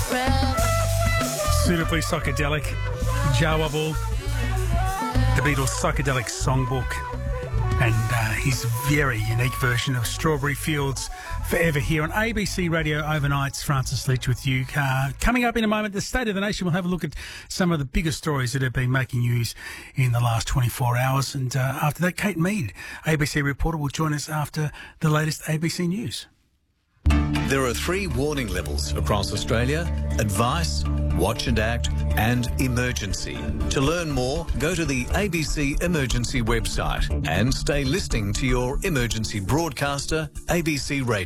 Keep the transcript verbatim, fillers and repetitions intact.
Suitably psychedelic, Jawable, the Beatles' psychedelic songbook, and uh, his very unique version of Strawberry Fields Forever here on A B C Radio Overnights. Francis Leach with you. Uh, coming up in a moment, the State of the Nation. We'll have a look at some of the biggest stories that have been making news in the last twenty-four hours. And uh, after that, Kate Mead, A B C reporter, will join us after the latest A B C News. There are three warning levels across Australia: advice, watch and act, and emergency. To learn more, go to the A B C Emergency website and stay listening to your emergency broadcaster, A B C Radio.